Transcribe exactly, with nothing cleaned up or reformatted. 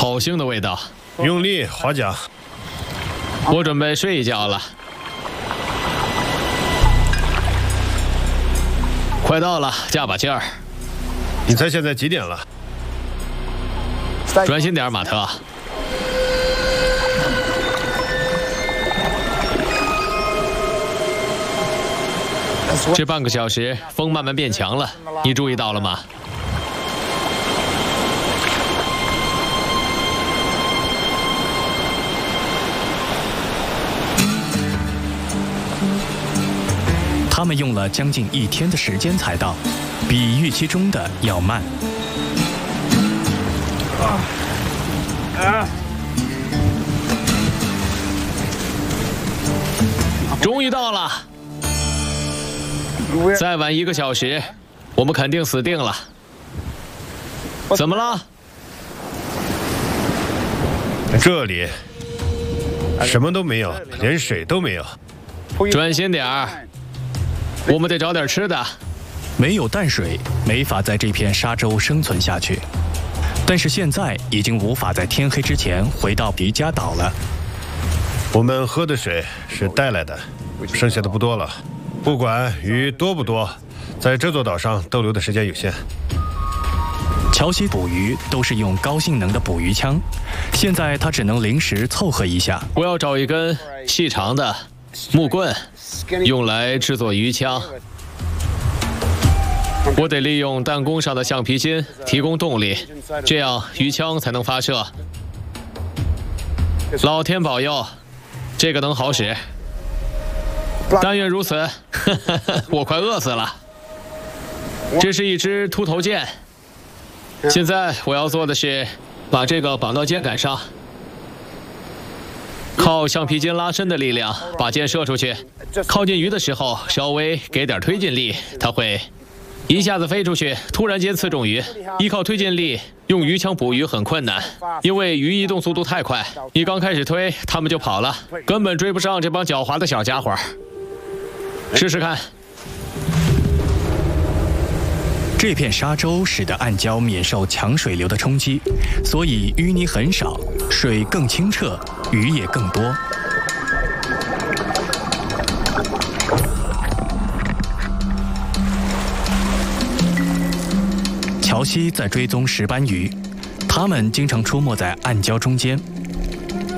好腥的味道。 用力划桨。 我准备睡一觉了。快到了，加把劲儿。 你猜现在几点了？ 专心点，马特。这半个小时，风慢慢变强了，你注意到了吗？ 他们用了将近一天的时间才到，比预期中的要慢。啊啊！ 终于到了。再晚一个小时，我们肯定死定了。怎么了？ 这里什么都没有，连水都没有。 专心点儿，我们得找点吃的。 没有淡水，没法在这片沙洲生存下去。但是现在已经无法在天黑之前回到皮加岛了。 我们喝的水是带来的，剩下的不多了。不管鱼多不多，在这座岛上逗留的时间有限。 乔西捕鱼都是用高性能的捕鱼枪，现在他只能临时凑合一下。 我要找一根细长的木棍，用来制作鱼枪。我得利用弹弓上的橡皮筋提供动力，这样鱼枪才能发射。老天保佑，这个能好使。但愿如此。我快饿死了。这是一支秃头箭。现在我要做的是把这个绑到箭杆上，靠橡皮筋拉伸的力量把箭射出去。靠近鱼的时候稍微给点推进力，它会一下子飞出去，突然间刺中鱼。依靠推进力用鱼枪捕鱼很困难，因为鱼移动速度太快，一刚开始推它们就跑了，根本追不上这帮狡猾的小家伙。试试看。 这片沙洲使得暗礁免受强水流的冲击，所以淤泥很少，水更清澈，鱼也更多。乔西在追踪石斑鱼，它们经常出没在暗礁中间。